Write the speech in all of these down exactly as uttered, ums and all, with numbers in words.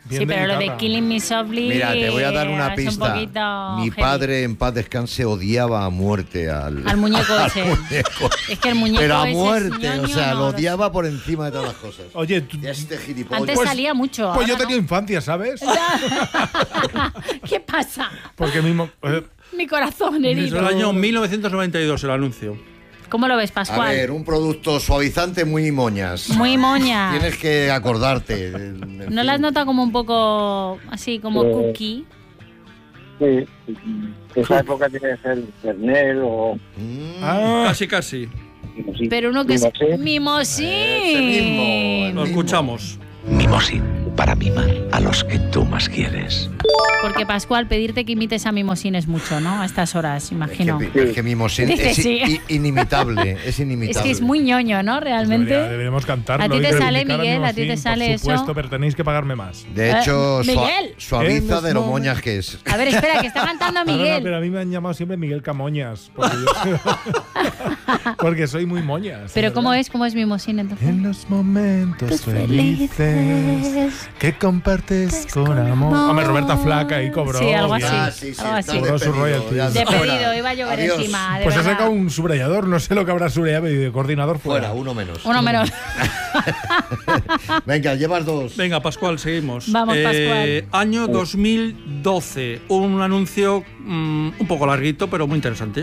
Sí, pero lo de Killing Me Softly. Mira, te voy a dar una es pista. Un poquito Mi heavy. padre, en paz descanse, odiaba a muerte al, Al muñeco al ese. muñeco. Es que el muñeco Pero a ese es muerte, ñoño, o sea, no, lo no odiaba por encima de todas las cosas. Oye, tú, Y este gilipollas. Antes Pues- salía mucho. pues yo ahora tenía no. infancia, ¿sabes? ¿Qué pasa? Porque mismo... eh, Mi corazón Es herido. del año mil novecientos noventa y dos el anuncio. ¿Cómo lo ves, A Pascual? ver, un producto suavizante muy moñas. Muy moña. Tienes que acordarte. en- en ¿No fin. la has notado como un poco así, como Eh, cookie? Sí, esa época tiene que ser Bernel o... Mm, ah, Casi, casi. sí, Pero uno que es Mimosín. mimosín. Ese mismo. Lo escuchamos. Mimosín, para mimar a los que tú más quieres. Porque, Pascual, pedirte que imites a Mimosín es mucho, ¿no? A estas horas, imagino. Es que, es que Mimosín Dice es sí. i- inimitable, es inimitable. Es que es muy ñoño, ¿no? Realmente. debería- deberíamos cantarlo. A ti y te sale, reivindicar Miguel, a ti te Mimosín, sale por eso. supuesto, pero tenéis que pagarme más. De hecho, Eh, sua- Miguel. suaviza En de lo los moñas que es. A ver, espera, que está cantando No, no, no, Miguel. pero a mí me han llamado siempre Miguel Camoñas. Porque, yo- porque soy muy moñas. Pero ¿verdad? ¿cómo es? ¿Cómo es Mimosín entonces? En los momentos Tus felices felices que compartes con amor. Hombre, Roberta Flaca y cobró. Sí, algo bien. así. Ah, sí, sí, algo estás así. Cobró sus despedido, royalties. ya está Despedido, fuera. iba a llover Adiós. encima. De Pues ha verdad. sacado un subrayador, no sé lo que habrá subrayado y de coordinador fuera. Fuera, uno menos. Uno menos. Venga, llevas dos. Venga, Pascual, seguimos. Eh, Vamos, Pascual. Año dos mil doce. Un anuncio mm, un poco larguito, pero muy interesante.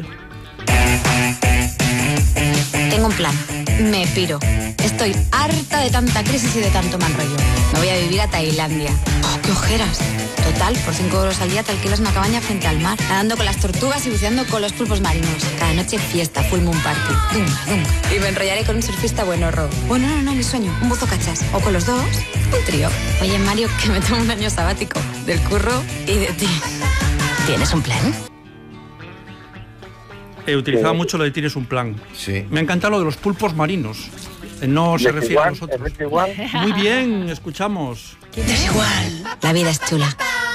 Tengo un plan. Me piro. Estoy harta de tanta crisis y de tanto mal rollo. Me voy a vivir a Tailandia. Oh, ¡qué ojeras! Total, por cinco euros al día te alquilas una cabaña frente al mar, nadando con las tortugas y buceando con los pulpos marinos. Cada noche fiesta, full moon party. Dunga, dunga. Y me enrollaré con un surfista buenorro. Bueno, no, no, no, mi sueño. Un buzo cachas. O con los dos, un trío. Oye, Mario, que me tomo un año sabático. Del curro y de ti. ¿Tienes un plan? He utilizado mucho lo de tienes un plan. Sí. Me ha encantado lo de los pulpos marinos. Eh, No se refiere a nosotros. igual. Muy bien, escuchamos. Es igual. La vida es chula.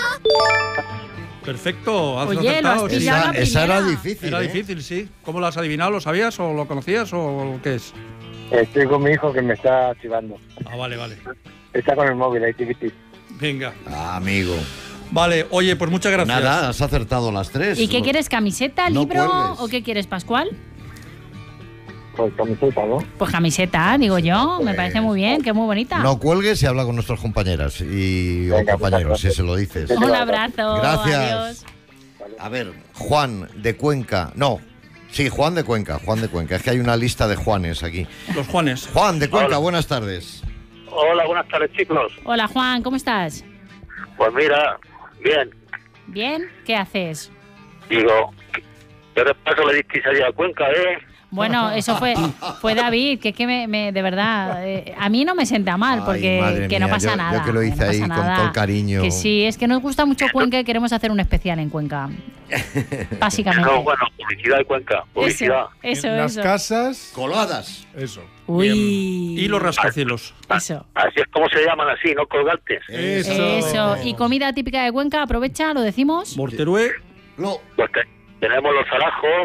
Perfecto, has Oye, lo has acertado. sí. pillado. Esa, la esa era primera. difícil. Era ¿eh? difícil, sí. ¿Cómo lo has adivinado? ¿Lo sabías o lo conocías o qué es? Estoy con mi hijo que me está activando. Ah, vale, vale. Está con el móvil ahí, tiquiti. Venga. Ah, amigo. Vale, oye, pues muchas gracias. Nada, has acertado las tres. ¿Y qué quieres? ¿Camiseta, No libro cuelgues. o qué quieres, Pascual? Pues camiseta, ¿no? Pues camiseta, digo yo. Me parece muy bien, que es muy bonita. No cuelgues y habla con nuestras compañeras y o Venga, compañeros, muchas si gracias. se lo dices. Un abrazo. Gracias. Adiós. A ver, Juan de Cuenca. No, sí, Juan de Cuenca, Juan de Cuenca. Es que hay una lista de Juanes aquí. Los Juanes. Juan de Cuenca, Hola. buenas tardes. Hola, buenas tardes, chicos. Hola, Juan, ¿cómo estás? Pues mira, bien. ¿Bien? ¿Qué haces? Digo, ¿qué repaso le disteis allá a Cuenca, eh? Bueno, eso fue fue David, que es que me, me- de verdad, eh, a mí no me sienta mal, Ay, porque madre que no mía, pasa yo- yo nada. que lo hice no ahí pasa con nada. todo el cariño. Que sí, es que nos gusta mucho Cuenca y queremos hacer un especial en Cuenca. Básicamente. No, bueno, publicidad de Cuenca, publicidad. Eso, En las eso. casas, Coladas. eso. Uy. Y los rascacielos. Eso. Así es como se llaman así, ¿no? Colgantes. Eso. Eso. Y comida típica de Cuenca, aprovecha, lo decimos. Morterué. Lo- Pues te- tenemos los zarajos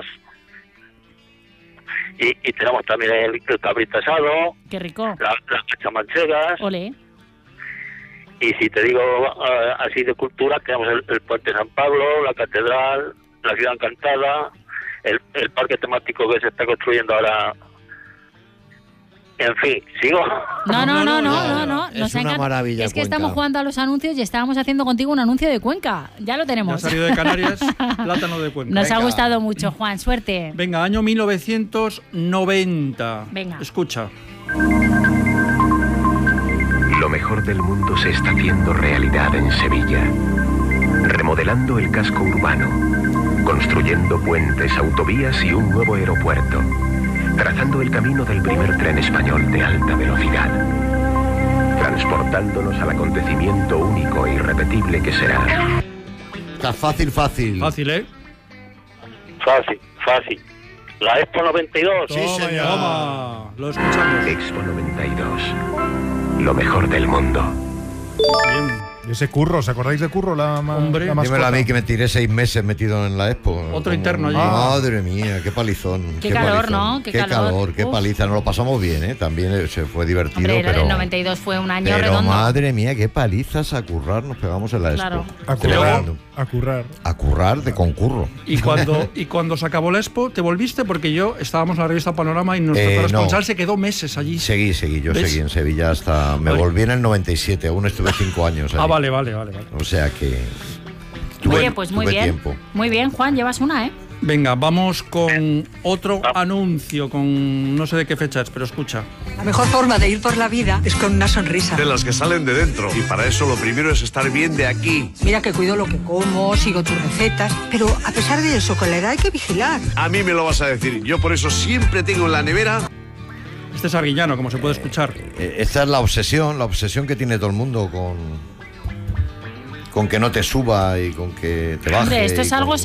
y, y tenemos también el, el cabrito asado, Qué rico. la- las cachamanchegas. Ole. Y si te digo eh, así de cultura, tenemos el, el Puente San Pablo, la Catedral, la Ciudad Encantada, el, el parque temático que se está construyendo ahora. En fin, ¿sigo? No, no, no, no, no, no, no. es Nos una encanta. maravilla Es que Cuenca. estamos jugando a los anuncios y estábamos haciendo contigo un anuncio de Cuenca. Ya lo Ya ha tenemos. salido de Canarias, plátano de Cuenca. Nos ha Venga. gustado mucho, Juan. Suerte. Venga, año mil novecientos noventa. Venga. Escucha. Lo mejor del mundo se está haciendo realidad en Sevilla. Remodelando el casco urbano, construyendo puentes, autovías y un nuevo aeropuerto. Trazando el camino del primer tren español de alta velocidad. Transportándonos al acontecimiento único e irrepetible que será Está fácil, fácil. Fácil, ¿eh? Fácil, fácil. La Expo noventa y dos. Sí, Toma señor. ya. Toma, lo escuchamos. Expo noventa y dos. Lo mejor del mundo. Bien. Ese Curro, ¿os acordáis de Curro, la, ma Hombre. la mascota? Dímelo a mí que me tiré seis meses metido en la Expo. Otro Como- interno allí. Madre mía, qué palizón. Qué calor, palizón. ¿no? Qué Qué, calor. calor, qué Uf. paliza. Nos lo pasamos bien, ¿eh? También eh, se fue divertido, Hombre, pero... el noventa y dos fue un año pero redondo. madre mía, qué palizas a currar nos pegamos en la Claro. Expo. A currar, Tremendo. a currar. A currar de concurro. Y cuando, y cuando se acabó la Expo, ¿te volviste? Porque yo estábamos en la revista Panorama y nuestro Eh, corresponsal no. se quedó meses allí. Seguí, seguí, yo ¿Ves? seguí en Sevilla hasta... Me Vale. volví en el noventa y siete, aún estuve cinco años allí. Ah, vale, vale, vale, vale. O sea que... Oye, pues muy tuve bien. tiempo. Muy bien, Juan, llevas una, ¿eh? Venga, vamos con otro anuncio, con no sé de qué fecha es, pero escucha. La mejor forma de ir por la vida es con una sonrisa. De las que salen de dentro. Y para eso lo primero es estar bien de aquí. Mira que cuido lo que como, sigo tus recetas, pero a pesar de eso, con la edad hay que vigilar. A mí me lo vas a decir. Yo por eso siempre tengo en la nevera... Este es Arguillano, como se puede escuchar. Eh, Esta es la obsesión, la obsesión que tiene todo el mundo con... con que no te suba y con que te baje. Hombre, esto y es algo con-